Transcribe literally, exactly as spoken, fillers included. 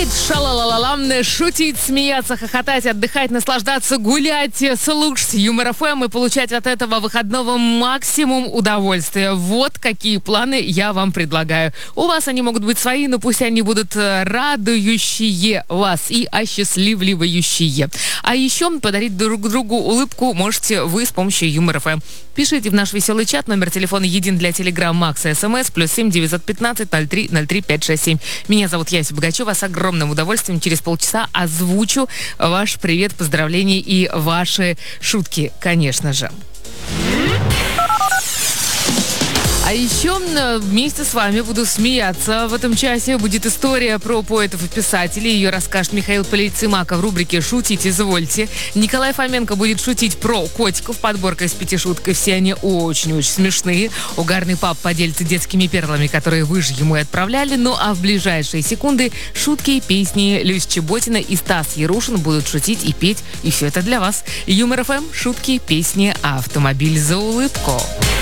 Петь, шалалалалам, шутить, смеяться, хохотать, отдыхать, наслаждаться, гулять, слушать Юмор эф эм и получать от этого выходного максимум удовольствия. Вот какие планы я вам предлагаю. У вас они могут быть свои, но пусть они будут радующие вас и осчастливливающие. А еще подарить друг другу улыбку можете вы с помощью Юмор эф эм. Пишите в наш веселый чат, номер телефона един для Телеграм, Макс и СМС, плюс семь девятьсот пятнадцать ноль три ноль три пять шесть семь. Меня зовут Яся Богачева. С огромным удовольствием через полчаса озвучу ваш привет, поздравления и ваши шутки, конечно же. А еще вместе с вами буду смеяться. В этом часе будет история про поэтов и писателей. Ее расскажет Михаил Полицеймака в рубрике «Шутить, извольте». Николай Фоменко будет шутить про котиков. Подборка из пяти шуток, и все они очень-очень смешные. Угарный пап поделится детскими перлами, которые вы же ему и отправляли. Ну а в ближайшие секунды шутки, песни Люсь Чеботина и Стас Ярушин будут шутить и петь. И все это для вас. Юмор эф эм, шутки, песни, автомобиль за улыбку.